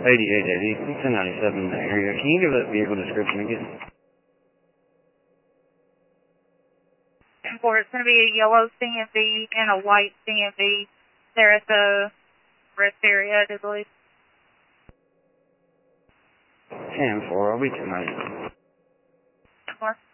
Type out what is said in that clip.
8880, 1097 area. Can you give that vehicle description again? For it's going to be a yellow CMV and a white CMV. There at the rest area, I believe. 10-4, I'll be tonight. 4.